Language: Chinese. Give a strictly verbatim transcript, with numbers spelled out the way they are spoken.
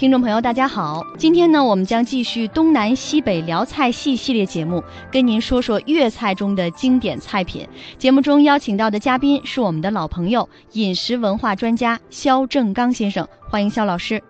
听众朋友大家好，今天呢我们将继续东南西北辽菜系系列节目，跟您说说粤菜中的经典菜品。节目中邀请到的嘉宾是我们的老朋友，饮食文化专家肖正刚先生，欢迎肖老师。